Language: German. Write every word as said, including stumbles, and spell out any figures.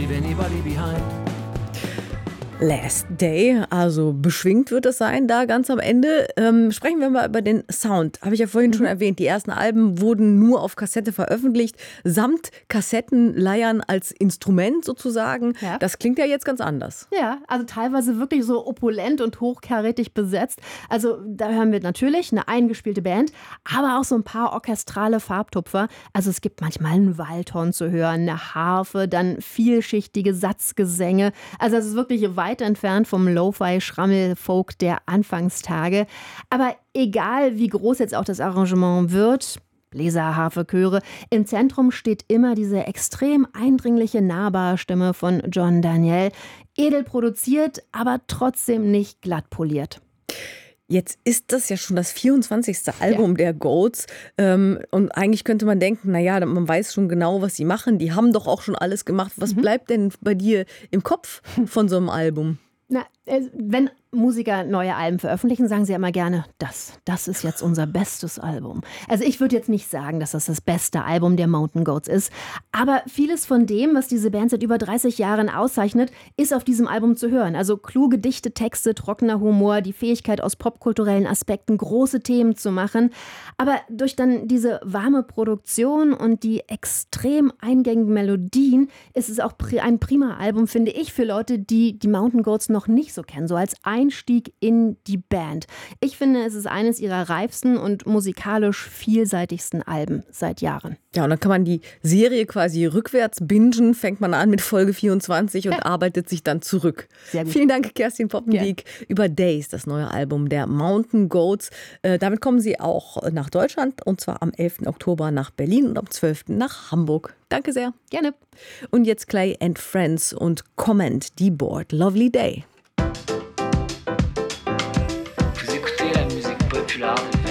leave anybody behind. Last Day, also beschwingt wird es sein, da ganz am Ende. Ähm, sprechen wir mal über den Sound. Habe ich ja vorhin mhm. schon erwähnt. Die ersten Alben wurden nur auf Kassette veröffentlicht, samt Kassettenleiern als Instrument sozusagen. Ja. Das klingt ja jetzt ganz anders. Ja, also teilweise wirklich so opulent und hochkarätig besetzt. Also da hören wir natürlich eine eingespielte Band, aber auch so ein paar orchestrale Farbtupfer. Also es gibt manchmal einen Waldhorn zu hören, eine Harfe, dann vielschichtige Satzgesänge. Also es ist wirklich weit entfernt vom Lo-Fi-Schrammel-Folk der Anfangstage. Aber egal, wie groß jetzt auch das Arrangement wird, Bläser, Harfe, Chöre, im Zentrum steht immer diese extrem eindringliche, nahbare Stimme von John Darnielle. Edel produziert, aber trotzdem nicht glatt poliert. Jetzt ist das ja schon das vierundzwanzigste Album ja. der Goats. Ähm, und eigentlich könnte man denken, naja, man weiß schon genau, was sie machen. Die haben doch auch schon alles gemacht. Was mhm. bleibt denn bei dir im Kopf von so einem Album? Na, wenn Musiker neue Alben veröffentlichen, sagen sie ja immer gerne, das, das ist jetzt unser bestes Album. Also ich würde jetzt nicht sagen, dass das das beste Album der Mountain Goats ist, aber vieles von dem, was diese Band seit über dreißig Jahren auszeichnet, ist auf diesem Album zu hören. Also kluge, dichte Texte, trockener Humor, die Fähigkeit aus popkulturellen Aspekten große Themen zu machen, aber durch dann diese warme Produktion und die extrem eingängigen Melodien ist es auch ein prima Album, finde ich, für Leute, die die Mountain Goats noch nicht so kennen, so als Einstieg in die Band. Ich finde, es ist eines ihrer reifsten und musikalisch vielseitigsten Alben seit Jahren. Ja, und dann kann man die Serie quasi rückwärts bingen, fängt man an mit Folge vierundzwanzig und ja. arbeitet sich dann zurück. Sehr gut. Vielen Dank, Kerstin Poppendiek, ja. über Days, das neue Album der Mountain Goats. Äh, damit kommen sie auch nach Deutschland und zwar am elften Oktober nach Berlin und am zwölften nach Hamburg. Danke sehr. Gerne. Und jetzt Clay and Friends und Comment, die Board Lovely Day. Vous écoutez la musique populaire de